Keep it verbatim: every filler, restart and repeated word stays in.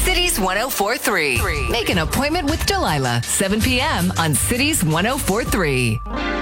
Cities one oh four three. Make an appointment with Delilah, seven p.m. on Cities one oh four three.